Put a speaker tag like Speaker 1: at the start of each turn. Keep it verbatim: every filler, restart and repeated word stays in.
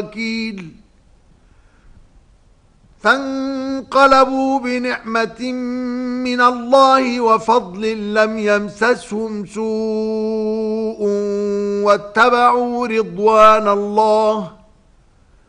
Speaker 1: وكيل. فانقلبوا بنعمة من الله وفضل لم يمسسهم سوء واتبعوا رضوان الله